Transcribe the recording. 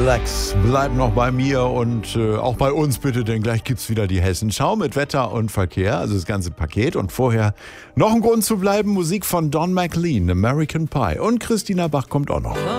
Lex, bleib noch bei mir und auch bei uns bitte, denn gleich gibt's wieder die Hessenschau mit Wetter und Verkehr, also das ganze Paket. Und vorher noch ein Grund zu bleiben, Musik von Don McLean, American Pie. Und Christina Bach kommt auch noch.